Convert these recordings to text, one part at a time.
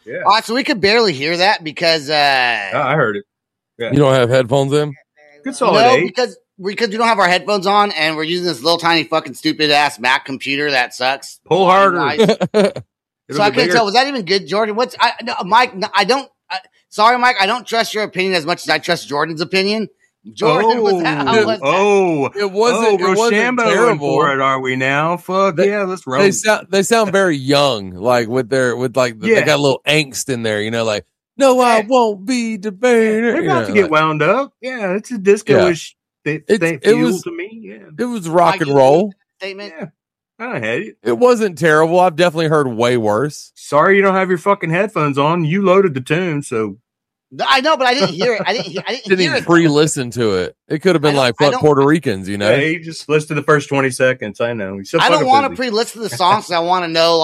Yeah. All right, so we could barely hear that because I heard it. Yeah. You don't have headphones in? Good solid no, 8. because we don't have our headphones on and we're using this little tiny fucking stupid ass Mac computer that sucks. Pull harder. Nice. So I couldn't tell. Was that even good, Jordan? Mike? I don't. Sorry, Mike. I don't trust your opinion as much as I trust Jordan's opinion. Jordan, was that? How was that? It wasn't Rochambeau terrible. For it, are we now? Fuck yeah, let's roll. They sound very young, like they got a little angst in there, like no, I won't be debated. They're about to get wound up. Yeah, it's a disco-ish fuel to me. Yeah, it was rock and roll statement. Yeah, I had it. It wasn't terrible. I've definitely heard way worse. Sorry you don't have your fucking headphones on. You loaded the tune, so. I know, but I didn't hear it. I didn't hear even pre-listen to it. It could have been like Puerto Ricans, Yeah, you just listen to the first 20 seconds. I know. I don't want to pre-listen to the songs. I want to know,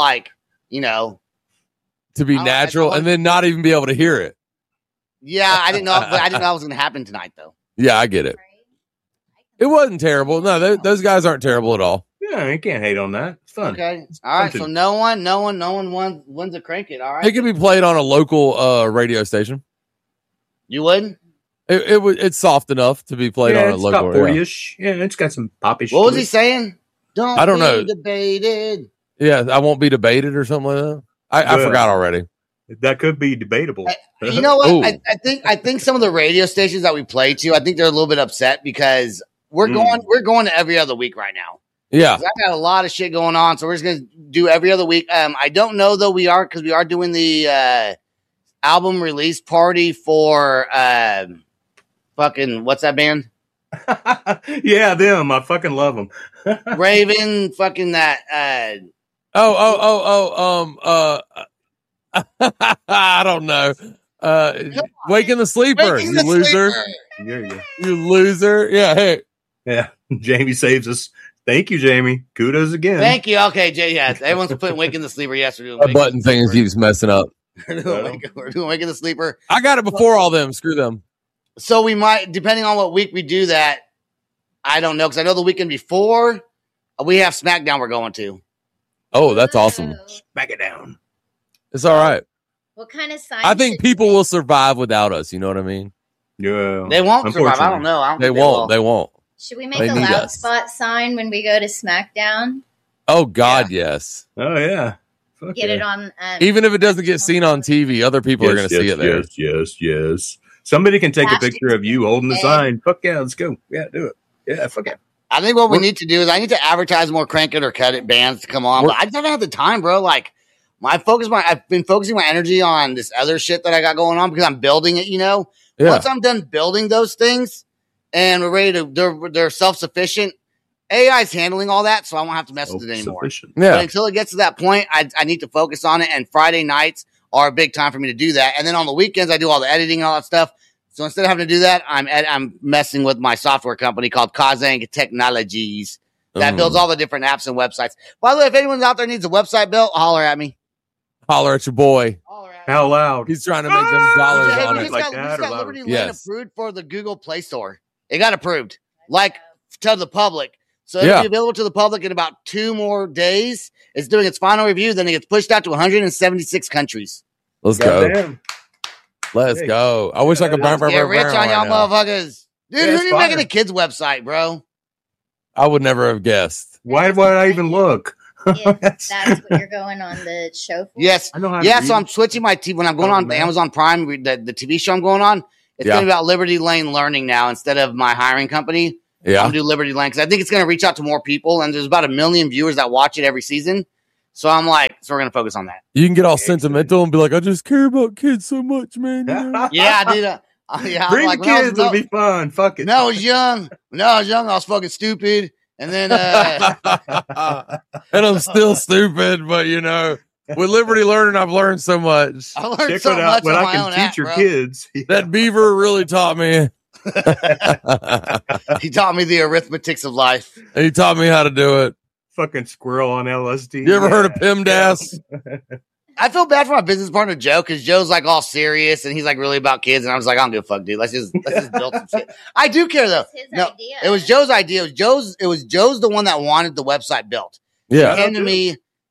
to be natural, and then not even be able to hear it. Yeah, I didn't know. But I didn't know that was going to happen tonight, though. Yeah, I get it. It wasn't terrible. No, those guys aren't terrible at all. Yeah, you can't hate on that. It's fun. Okay, all right. So no one wins a crank it. All right. It could be played on a local radio station. You wouldn't? It's soft enough to be played on a local. Top 40-ish. Yeah, it's got some popish. What was he saying? I don't know. Debated. Yeah, I won't be debated or something like that. I forgot already. That could be debatable. You know what? I think some of the radio stations that we play to, I think they're a little bit upset because we're going to every other week right now. Yeah, I've got a lot of shit going on, so we're just gonna do every other week. I don't know though. We are doing the album release party for fucking what's that band? Yeah, them. I fucking love them. Raven, fucking that. I don't know. Waking the Sleeper, you loser. You loser. Yeah, hey. Yeah, Jamie saves us. Thank you, Jamie. Kudos again. Thank you. Okay, Jay. Yeah, everyone's putting Waking the Sleeper. Yes, we're doing a button thing keeps messing up. We're doing Waking the Sleeper. I got it before all them. Screw them. So we might, depending on what week we do that, I don't know, because I know the weekend before we have SmackDown we're going to. Oh, that's awesome. Back it down. It's all right. What kind of sign? I think people will survive without us. You know what I mean? Yeah. They won't survive. I don't know. They won't. Should we make a loud spot sign when we go to SmackDown? Oh, God, yes. Oh, yeah. Get it on. Even if it doesn't get seen on TV, other people are going to see it there. Yes. Somebody can take a picture of you holding the sign. Fuck yeah, let's go. Yeah, do it. Yeah, fuck yeah. I think what we need to do is I need to advertise more Crank It or Cut It bands to come on. But I just haven't had the time, bro. Like, I've been focusing my energy on this other shit that I got going on because I'm building it, Yeah. Once I'm done building those things and we're ready to, they're self-sufficient. AI's handling all that, so I won't have to mess with it anymore. Yeah. But until it gets to that point, I need to focus on it. And Friday nights are a big time for me to do that. And then on the weekends, I do all the editing and all that stuff. So instead of having to do that, I'm messing with my software company called Kazang Technologies that builds all the different apps and websites. By the way, if anyone out there needs a website built, holler at me. Holler at your boy. How loud? He's trying to make them dollars on it. We just got Liberty Lane approved for the Google Play Store. It got approved, to the public. So it'll be available to the public in about 2 more days. It's doing its final review. Then it gets pushed out to 176 countries. Let's go. Let's go. I wish I could get rich on y'all motherfuckers. Dude, who's making a kid's website, bro? I would never have guessed. Why would I even look? That's what you're going on the show for? Yes. I know how to so I'm switching my TV. When I'm going on Amazon Prime, the TV show I'm going on, it's going to be about Liberty Lane Learning now instead of my hiring company. Yeah. I'm going to do Liberty Lane because I think it's going to reach out to more people. And there's about 1 million viewers that watch it every season. So I'm like, we're going to focus on that. You can get all sentimental and be like, I just care about kids so much, man. Yeah, dude. Bring the kids. It'll be fun. Fuck it. When I was young, I was fucking stupid. And then, and I'm still stupid, but with Liberty Learning, I've learned so much. I learned so much what on I can teach your kids. That beaver really taught me. He taught me the arithmetics of life. And he taught me how to do it. Fucking squirrel on LSD. You ever heard of PEMDAS? I feel bad for my business partner Joe because Joe's like all serious and he's like really about kids, and I was like, I don't give a fuck, dude. Let's just build some shit. I do care though. It was Joe's idea. It was Joe's the one that wanted the website built. Yeah. He came to me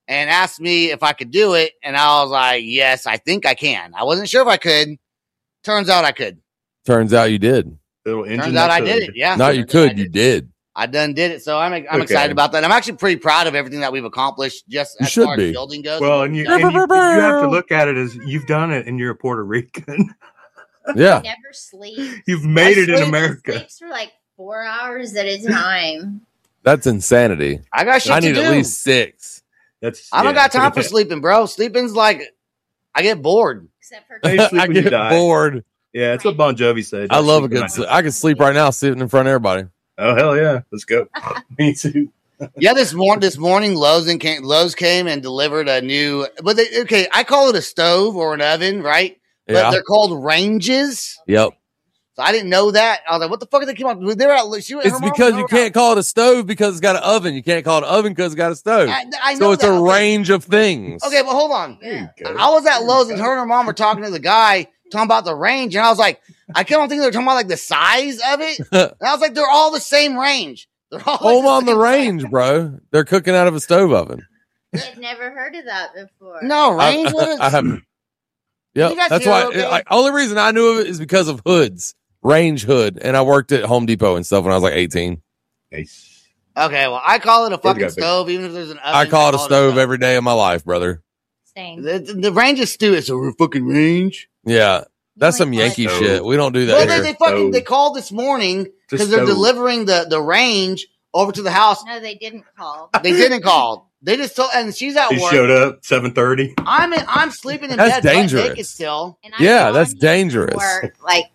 and asked me if I could do it. And I was like, yes, I think I can. I wasn't sure if I could. Turns out I could. Turns out you did. Turns out I did it. Yeah. Not you could. You did. I done did it. So I'm excited about that. I'm actually pretty proud of everything that we've accomplished just as far as building goes. Well, and you have to look at it as you've done it and you're a Puerto Rican. Yeah. Never sleep. You've made it in America. Sleeps for like 4 hours at a time. That's insanity. I got shit to do. I need at least 6. I don't got time for sleeping, bro. Sleeping's like, I get bored. Except for I get bored. Yeah, it's what Bon Jovi said. I love a good sleep. I can sleep right now sitting in front of everybody. Oh, hell yeah. Let's go. Me too. Yeah, this morning Lowe's came and delivered a new, but I call it a stove or an oven, right? But they're called ranges. Yep. So I didn't know that. I was like, what the fuck did they come up with? It's because you can't call it a stove because it's got an oven. You can't call it an oven because it's got a stove. I know so it's a range of things. Okay, but hold on. I was at Lowe's and her and her mom were talking to the guy talking about the range, and I was like, I can't think they were talking about like the size of it. And I was like, they're all the same range. They're all hold on the range, bro. They're cooking out of a stove oven. I've never heard of that before. No, range. I haven't. Yep, that's why. Only reason I knew of it is because of hoods, range hood, and I worked at Home Depot and stuff when I was like 18. Nice. Okay, well, I call it a fucking stove, even if there's an oven. I call it a stove every day of my life, brother. Same. The range is stupid. It's a fucking range. Yeah, that's some Yankee shit. We don't do that. Well, they called this morning because they're delivering the range over to the house. No, they didn't call. They didn't call. They just told, and she's at work. She showed up 7:30. I'm sleeping in bed. That's dangerous. Naked still. Yeah, that's dangerous. Like,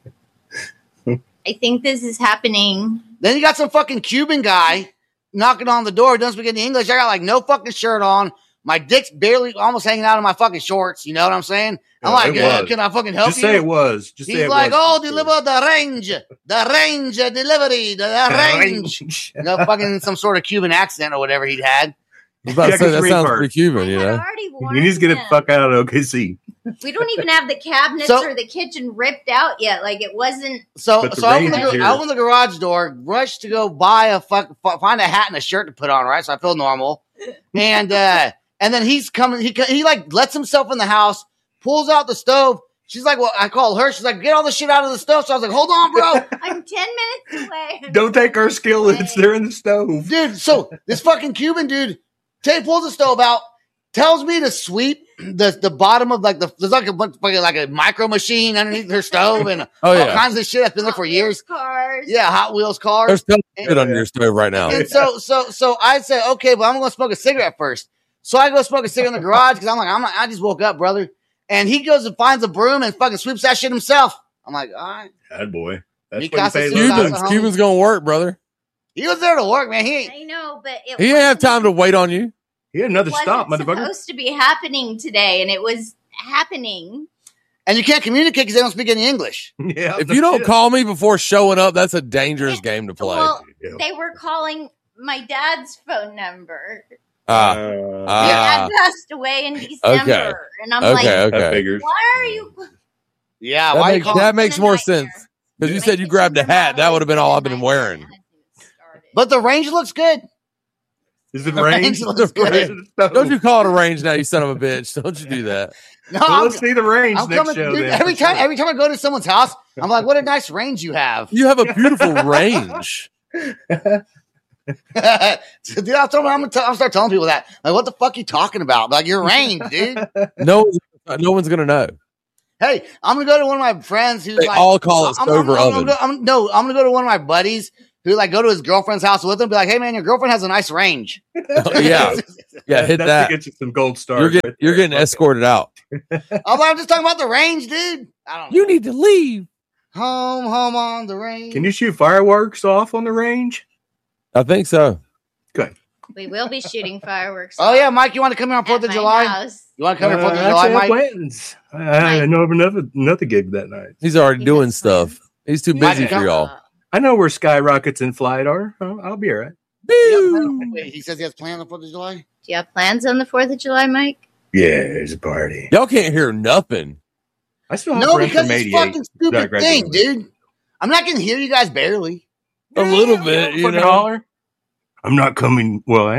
I think this is happening. Then you got some fucking Cuban guy knocking on the door. Doesn't speak any English. I got like no fucking shirt on. My dick's barely almost hanging out of my fucking shorts. You know what I'm saying? I'm like, can I fucking help you? Just say it was. He's like, deliver the range delivery, the range. You know, fucking some sort of Cuban accent or whatever he'd had. I was about to say, that sounds pretty Cuban, you know? You need to get the fuck out of OKC. We don't even have the cabinets or the kitchen ripped out yet. Like, it wasn't. So I opened the garage door, rushed to go buy find a hat and a shirt to put on, right? So I feel normal. And then he's coming. He like lets himself in the house, pulls out the stove. She's like, well, I call her. She's like, get all the shit out of the stove. So I was like, hold on, bro. I'm 10 minutes away. Don't take our skillets. They're in the stove. Dude, so this fucking Cuban dude pulls the stove out, tells me to sweep the bottom of there's like a micro machine underneath her stove and all kinds of shit that's been there for years. Cars. Yeah, Hot Wheels cars. There's tons of shit under your stove right now. And so I said, okay, but I'm going to smoke a cigarette first. So I go smoke a cigarette in the garage because I'm like, I just woke up, brother. And he goes and finds a broom and fucking sweeps that shit himself. I'm like, all right. Bad boy. That's Cuban's going to work, brother. He was there to work, man. I know, but he didn't have time to wait on you. He had another stop, motherfucker. It was supposed to be happening today, and it was happening. And you can't communicate because they don't speak any English. Yeah, if you don't call me before showing up, that's a dangerous game to play. Well, they were calling my dad's phone number. Dad passed away in December, and I'm like, why are you? Yeah, that makes more sense because you said you grabbed a hat. That would have been all I've been wearing. But the range looks good. Is it range? Don't you call it a range now, you son of a bitch. Don't you do that. No, let's see the range next show. Dude, every time I go to someone's house, I'm like, what a nice range you have. You have a beautiful range. Dude, I'm start telling people that. Like, what the fuck are you talking about? Like, your range, dude. No one's going to know. Hey, I'm going to go to one of my friends who's they all call it stove or oven. I'm going to go to one of my buddies who go to his girlfriend's house with him and be like, hey, man, your girlfriend has a nice range. Yeah, hit that. To get you some gold stars. You're getting escorted out. I'm just talking about the range, dude. I don't know. You need to leave. Home on the range. Can you shoot fireworks off on the range? I think so. Good. We will be shooting fireworks. Oh, yeah, Mike, you want to come here on 4th of July? House. You want to come here on 4th of July, Mike? Plans. I know of another gig that night. He's already doing stuff. He's too busy for y'all. I know where skyrockets in flight are. I'll be all right. Wait, he says he has plans on 4th of July? Do you have plans on the 4th of July, Mike? Yeah, there's a party. Y'all can't hear nothing. I still have because it's fucking stupid thing, dude. I'm not going to hear you guys barely. A little bit, you know. I'm not coming. Well, I am.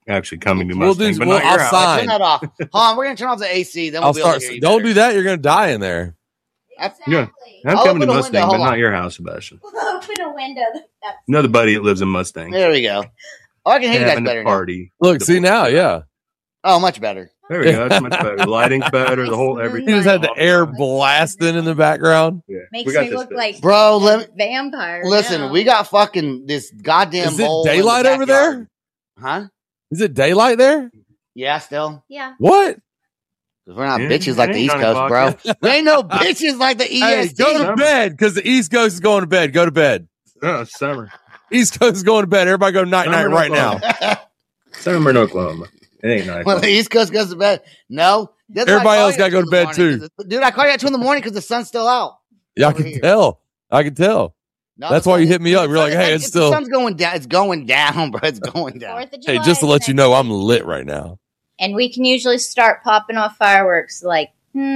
actually coming to Mustang, but not your house. Sign. Turn that off. Hold on, we're gonna turn off the AC. Then we'll be able to hear you Don't better. do that. You're gonna die in there. Exactly. Yeah. I'm coming to Mustang, but not your house, Sebastian. We'll open a window. Another buddy that lives in Mustang. There we go. Oh, I can hear you guys better party. now. Look, see now, yeah. Oh, much better. There we go. That's much better. The lighting's better. The whole everything. He just had the air blasting in the background. Yeah. Makes me look like vampire. Listen, we got fucking this goddamn. Is it daylight over there? Huh? Is it daylight there? Yeah, still. Yeah. What? We're not bitches like the East Coast, bro. We ain't no bitches like the EST. Hey, go to bed because the East Coast is going to bed. Go to bed. Oh, it's summer. East Coast is going to bed. Everybody go night right now. Summer in Oklahoma. It ain't nice. Well, the East Coast goes to bed. No. Everybody else got to go to bed too. Dude, I call you at 2 a.m. because the sun's still out. Yeah, I can tell. I can tell. No, that's why you hit me up. You're like, hey, it's still. The sun's going down. It's going down, bro. It's going down. Hey, just to let you know, I'm lit right now. And we can usually start popping off fireworks like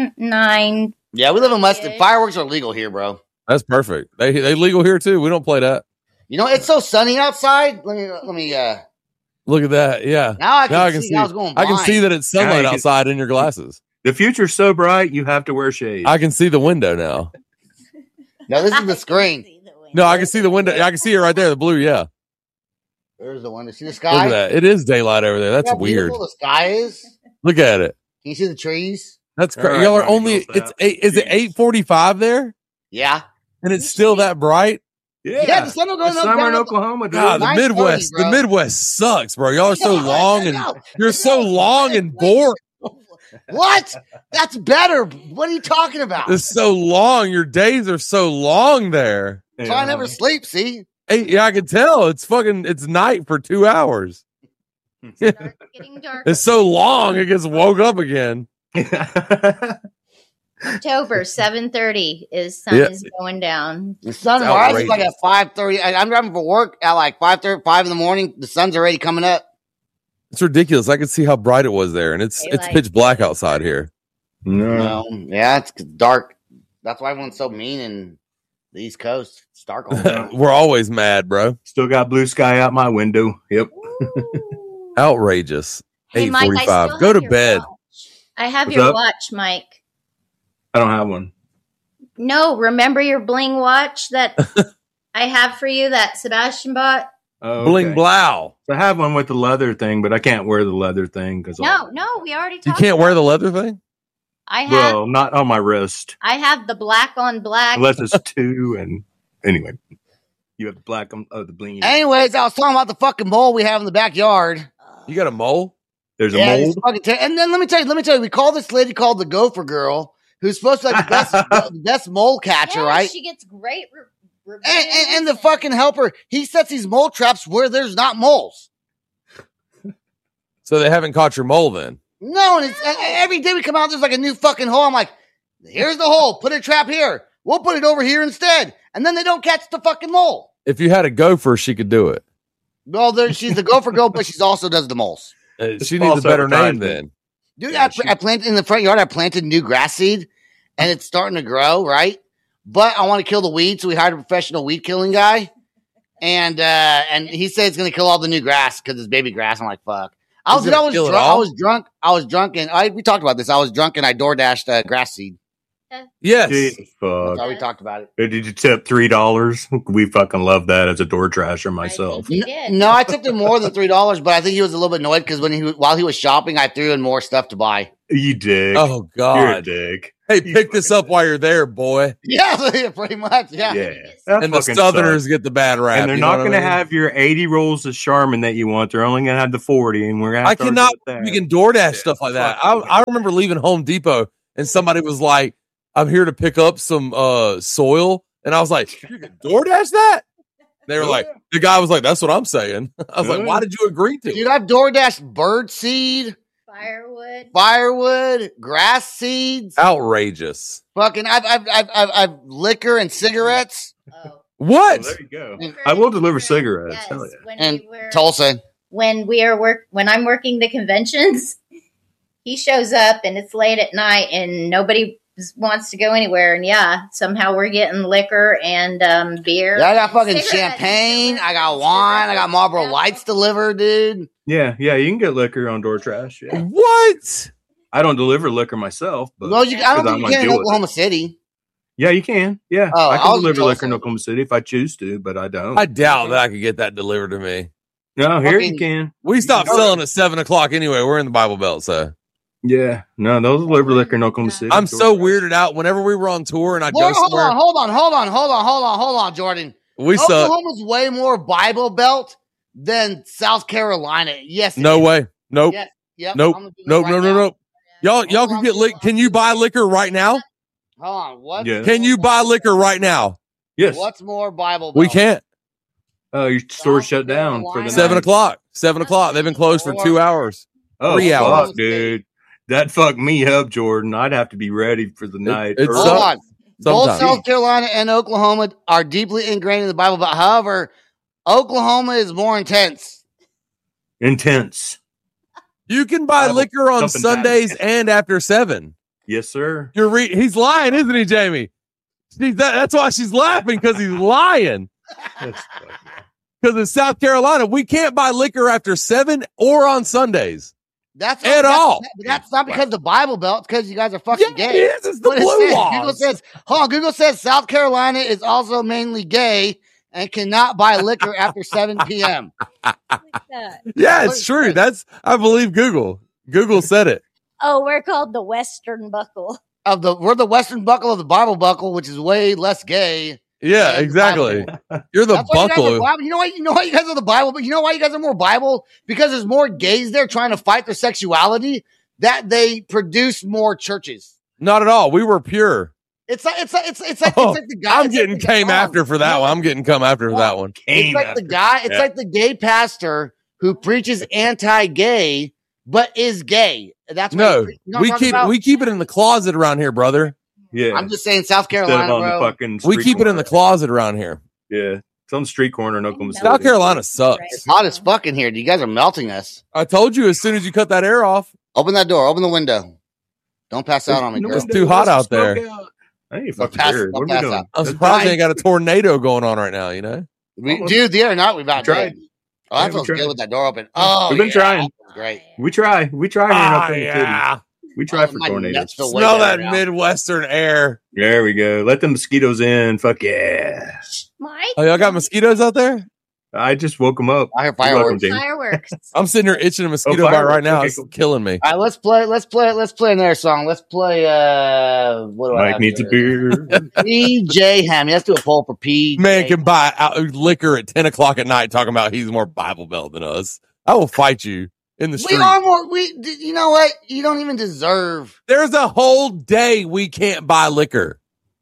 9. Yeah, we live in Mustang. Fireworks are legal here, bro. That's perfect. They legal here too. We don't play that. You know, it's so sunny outside. Let me look at that. Yeah. Now I can see. I was going blind. I can see that it's sunlight outside in your glasses. The future's so bright, you have to wear shades. I can see the window now. No, this is the screen. No, I can see the window. I can see it right there. The blue. Yeah. There's the window. See the sky? Look at that. It is daylight over there. That's weird. The sky is. Look at it. Can you see the trees? That's crazy. Right, y'all are only. It's 8. Is it 8:45 there? Yeah. And it's still that bright. Yeah, the sun will go in summer in Oklahoma. God, the Midwest. The Midwest sucks, bro. Y'all are so long and you're so long and boring. What? That's better. What are you talking about? It's so long. Your days are so long there. So I never sleep. See? Hey, yeah, I can tell. It's night for 2 hours. Getting dark. It's so long. It gets woke up again. October 7:30 is sun is going down. The sun rises like at 5:30. I'm driving for work at like 5:30, 5 in the morning. The sun's already coming up. It's ridiculous. I could see how bright it was there, and it's pitch black outside here. No, yeah, it's dark. That's why everyone's so mean in the East Coast. It's dark all the time. We're always mad, bro. Still got blue sky out my window. Yep. Outrageous. Hey, 8:45. Go to bed. I have your watch, Mike. I don't have one. No, remember your bling watch that I have for you that Sebastian bought? Oh, okay. Bling blow. I have one with the leather thing, but I can't wear the leather thing because no, we already talked. You can't wear the leather thing? I have. Well, not on my wrist. I have the black on black. Unless it's 2, and anyway, you have the black on the bling. Anyways, I was talking about the fucking mole we have in the backyard. You got a mole? There's a mole. And then let me tell you, we call this lady called the Gopher Girl, who's supposed to be the best mole catcher, right? She gets great and the fucking helper, he sets these mole traps where there's not moles. So they haven't caught your mole then? No, and every day we come out, there's like a new fucking hole. I'm like, here's the hole. Put a trap here. We'll put it over here instead. And then they don't catch the fucking mole. If you had a gopher, she could do it. Well, she's the Gopher Girl, but she also does the moles. She needs a better name then. Dude, I planted in the front yard. I planted new grass seed, and it's starting to grow, right? But I want to kill the weeds, so we hired a professional weed killing guy, and he said it's going to kill all the new grass because it's baby grass. I'm like, fuck. I was drunk, and we talked about this. I was drunk, and I DoorDashed grass seed. Yes. Jesus, fuck. That's how we talked about it. Did you tip $3? We fucking love that as a door trasher myself. No, I tipped him more than $3, but I think he was a little bit annoyed because while he was shopping, I threw in more stuff to buy. You dig. Oh, God. You're a dig. Hey, pick this up while you're there, boy. Yeah, pretty much. Yeah. And the Southerners get the bad rap. And they're not going to have your 80 rolls of Charmin that you want. They're only going to have the 40, and we're going to have we can DoorDash stuff like that. I remember leaving Home Depot, and somebody was like, I'm here to pick up some soil. And I was like, you can DoorDash that? They were like, the guy was like, that's what I'm saying. I was like, why did you agree to it? Dude, I've DoorDashed bird seed. Firewood, grass seeds. Outrageous. Fucking, I've liquor and cigarettes. Oh. What? Well, there you go. I will deliver cigarettes. Yes, Hell yeah. And Tulsa. When I'm working the conventions, he shows up and it's late at night and nobody wants to go anywhere, and somehow we're getting liquor and beer. Yeah, I got fucking cigarettes. champagne. I got wine. I got Marlboro Lights delivered, dude. Yeah, you can get liquor on DoorTrash. Yeah. What? I don't deliver liquor myself, but Well, I don't think you can in deal with Oklahoma City. Yeah, you can. Yeah, Oh, I I can was deliver in liquor in Tulsa. Oklahoma City if I choose to, but I don't. I doubt that I could get that delivered to me. No, here Fucking- you can. We stopped can- selling at 7:00 anyway. We're in the Bible Belt, so Yeah, no, they'll deliver liquor in Oklahoma City. I'm so DoorTrash. weirded out. Whenever we were on tour and I'd Hold go somewhere, on, Jordan. we suck. Oklahoma's way more Bible Belt than South Carolina. Yes. it No is. way. Nope. Yes. Yep. Nope. I'm gonna do it Nope. right No. now. No. Y'all can get liquor. Can you buy liquor right now? Hold on. What? Yeah. Can you buy liquor right now? Yes. What's more Bible Belt? We can't. Your store shut down for the Carolina. 7:00. night. 7:00. They've been closed for 2 hours. Oh, 3 hours. fuck, dude. That fucked me up, Jordan. I'd have to be ready for the night. it early. Hold sucks. on. Both Sometimes. South Carolina and Oklahoma are deeply ingrained in the Bible Belt. However, Oklahoma is more intense. Intense. You can buy Bible liquor on thumping Sundays back. and after 7. Yes, sir. He's lying, isn't he, Jamie? That's why she's laughing, because he's lying. That's fucking- Because in South Carolina, we can't buy liquor after 7 or on Sundays. That's At all. That's not because of the Bible Belt. It's because you guys are fucking Yeah, gay. it is. It's the What it blue says. laws. Google says South Carolina is also mainly gay and cannot buy liquor after 7 p.m. Yeah, it's true. I believe Google. Google said it. Oh, we're called the Western Buckle. We're the Western buckle of the Bible buckle, which is way less gay. Yeah, And exactly. You're the That's why you guys are buckle. Bible. You know why you guys are the Bible, but you know why you guys are more Bible? Because there's more gays there trying to fight their sexuality, that they produce more churches. Not at all. We were pure. It's like Oh, the guy. I'm getting came after for that one. I'm getting come after for that one. It's like the guy. It's like the gay pastor who preaches anti-gay but is gay. That's what No, you know what I'm talking about? we keep it in the closet around here, brother. Yeah. I'm just saying, South Instead of Carolina, on the bro. fucking We street keep it in the corner. closet around here. Yeah. It's on the street corner in Oklahoma City. South Carolina sucks. It's hot as fuck in here. You guys are melting us. I told you as soon as you cut that air off. Open that door. Open the window. Don't pass out on me, girl. It's too hot out there. I ain't Don't fucking pass- sure. don't What are we pass doing? out. I'm surprised they ain't got a tornado going on right now, you know? Dude, the other night we about tried. did. Oh, that Yeah, we feels tried. good with that door open. Oh, We've been yeah, trying. that feels great. We try. We try here in Oklahoma City. We try Oh, for my tornadoes. nuts feel way Smell better that now. Midwestern air. There we go. Let the mosquitoes in. Fuck yeah. Mike, Oh, y'all got mosquitoes out there? I just woke them up. I hear You're welcome, fireworks. Jamie. fireworks. I'm sitting here itching a mosquito bite fireworks. right now. Okay, It's cool. killing me. All right, let's play another song. Let's play what do I Mike have needs a here? beer. PJ Hammy. Let's do a poll for PJ. Man can buy liquor at 10 o'clock at night talking about he's more Bible Belt than us. I will fight you in the We street. are more. You know what? You don't even deserve. There's a whole day we can't buy liquor.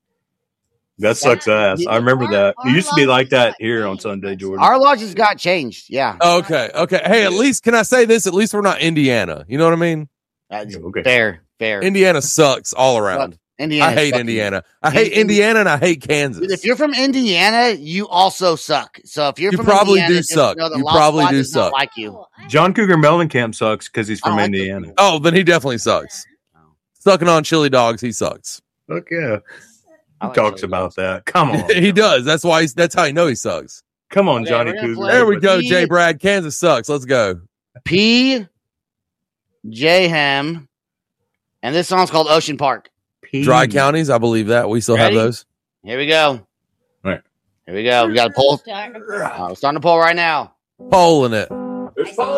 That sucks ass. I remember that. It used to be like that here on Sunday, Jordan. Our law just got changed. Yeah. Okay. Hey, at least, can I say this? At least we're not Indiana. You know what I mean? Okay. Fair. Indiana sucks all around. Indiana. I hate Indiana. I hate Indiana and I hate Kansas. If you're from Indiana, you also suck. So if you're You from probably Indiana, do just suck. know the You Lost probably Spot do does not suck. like you. John Cougar Mellencamp sucks because he's I from like Indiana. Oh, then he definitely sucks. Sucking on chili dogs, he sucks. Fuck yeah. I He like talks chili about dogs. that. Come on. He does. That's why that's how you know he sucks. Come on, Okay, Johnny we're gonna Cougar. play- There we go, He- Jay Brad. Kansas sucks. Let's go. PJ Ham, and this song's called Ocean Park. Dry counties, I believe that. We still Ready? have those. Here we go. All right. Here we go. We got a poll. We're starting to poll right now. Polling it.